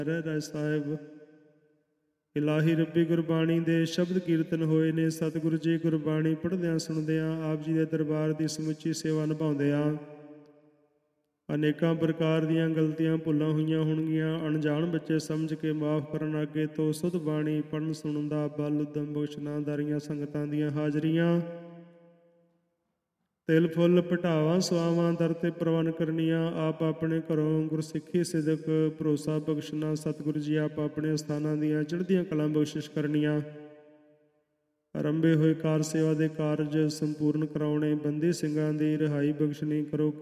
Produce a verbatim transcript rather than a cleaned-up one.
ਰਾਏ ਸਾਹਿਬ। ਇਲਾਹੀ ਰੱਬੀ ਗੁਰਬਾਣੀ ਦੇ ਸ਼ਬਦ ਕੀਰਤਨ ਹੋਏ ਨੇ। ਸਤਿਗੁਰੂ ਜੀ ਗੁਰਬਾਣੀ ਪੜ੍ਹਦਿਆਂ ਸੁਣਦਿਆਂ ਆਪ ਜੀ ਦੇ ਦਰਬਾਰ ਦੀ ਸਮੁੱਚੀ ਸੇਵਾ ਨਿਭਾਉਂਦਿਆਂ ਅਨੇਕਾਂ ਪ੍ਰਕਾਰ ਦੀਆਂ ਗਲਤੀਆਂ ਭੁੱਲਾਂ ਹੋਈਆਂ ਹੋਣਗੀਆਂ। ਅਣਜਾਣ ਬੱਚੇ ਸਮਝ ਕੇ ਮਾਫ਼ ਕਰਨ। ਅੱਗੇ ਤੋਂ ਸੁਧ ਬਾਣੀ ਪੜ੍ਹਨ ਸੁਣਨ ਦਾ ਬਲ ਉਦਮ ਬਖਸ਼ਣਾ। ਦਾਰੀਆਂ ਸੰਗਤਾਂ ਦੀਆਂ ਹਾਜ਼ਰੀਆਂ ਤਿਲ ਫੁੱਲ ਭਟਾਵਾਂ ਸਵਾਵਾਂ ਦਰ ਤੇ ਪ੍ਰਵਾਨ ਕਰਨੀਆਂ। ਆਪ ਆਪਣੇ ਘਰੋਂ ਗੁਰਸਿੱਖੀ ਸਿਦਕ ਭਰੋਸਾ ਬਖਸ਼ਣਾ। ਸਤਿਗੁਰੂ ਜੀ ਆਪ ਆਪਣੇ ਸਥਾਨਾਂ ਦੀਆਂ ਚੜ੍ਹਦੀਆਂ ਕਲਾਂ ਬਖਸ਼ਿਸ਼ ਕਰਨੀਆਂ। ਆਰੰਭੇ ਹੋਏ ਕਾਰ ਸੇਵਾ ਦੇ ਕਾਰਜ ਸੰਪੂਰਨ ਕਰਾਉਣੇ। ਬੰਦੀ ਸਿੰਘਾਂ ਦੀ ਰਿਹਾਈ ਬਖਸ਼ਣੀ ਕਰੋ।